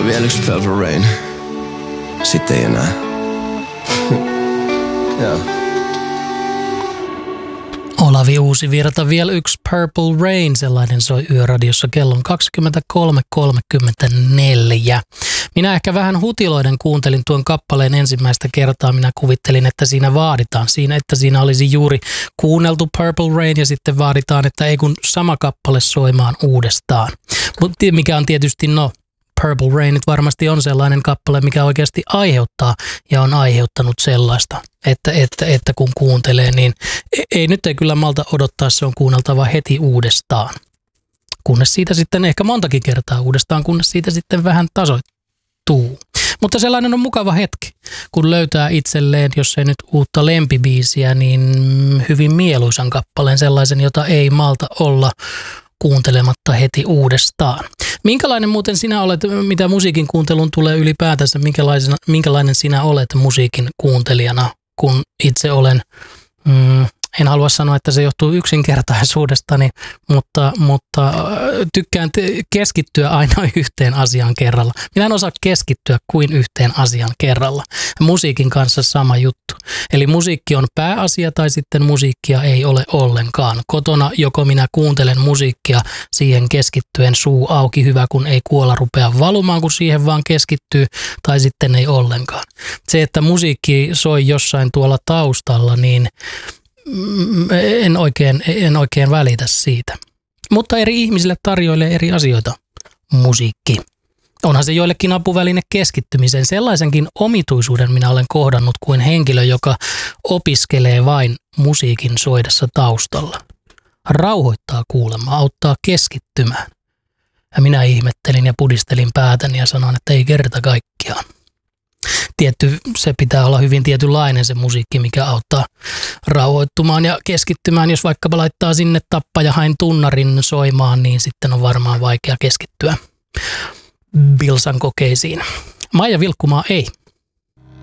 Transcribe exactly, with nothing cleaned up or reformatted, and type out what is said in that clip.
Vielä yksi Purple Rain. Sitten ei enää. Joo. Olavi Uusivirta, vielä yksi Purple Rain, sellainen soi Yöradiossa kellon kaksikymmentäkolme kolmekymmentäneljä. Minä ehkä vähän hutiloiden kuuntelin tuon kappaleen ensimmäistä kertaa. Minä kuvittelin, että siinä vaaditaan siinä, että siinä olisi juuri kuunneltu Purple Rain ja sitten vaaditaan, että ei kun sama kappale soimaan uudestaan. Mutta mikä on tietysti no... Purple Rain nyt varmasti on sellainen kappale, mikä oikeasti aiheuttaa ja on aiheuttanut sellaista, että, että, että kun kuuntelee, niin ei nyt ei kyllä malta odottaa, se on kuunneltava heti uudestaan. Kunnes siitä sitten ehkä montakin kertaa uudestaan, kunnes siitä sitten vähän tasoittuu. Mutta sellainen on mukava hetki, kun löytää itselleen, jos ei nyt uutta lempibiisiä, niin hyvin mieluisan kappaleen, sellaisen, jota ei malta olla kuuntelematta heti uudestaan. Minkälainen muuten sinä olet, mitä musiikin kuuntelun tulee ylipäätänsä, minkälainen sinä olet musiikin kuuntelijana, kun itse olen, mm, en halua sanoa, että se johtuu yksinkertaisuudestani, mutta, mutta tykkään keskittyä aina yhteen asiaan kerralla. Minä en osaa keskittyä kuin yhteen asiaan kerralla. Musiikin kanssa sama juttu. Eli musiikki on pääasia tai sitten musiikkia ei ole ollenkaan. Kotona joko minä kuuntelen musiikkia siihen keskittyen suu auki, hyvä kun ei kuola rupea valumaan, kun siihen vaan keskittyy, tai sitten ei ollenkaan. Se, että musiikki soi jossain tuolla taustalla, niin en oikein, en oikein välitä siitä. Mutta eri ihmisille tarjoilee eri asioita musiikki. Onhan se joillekin apuväline keskittymiseen. Sellaisenkin omituisuuden minä olen kohdannut kuin henkilö, joka opiskelee vain musiikin soidessa taustalla. Rauhoittaa kuulemaan, auttaa keskittymään. Ja minä ihmettelin ja pudistelin päätäni ja sanoin, että ei kerta kaikkiaan. Tietty, se pitää olla hyvin tietynlainen se musiikki, mikä auttaa rauhoittumaan ja keskittymään. Jos vaikkapa laittaa sinne Tappajahain tunnarin soimaan, niin sitten on varmaan vaikea keskittyä Bilsan kokeisiin. Maija Vilkkumaa ei.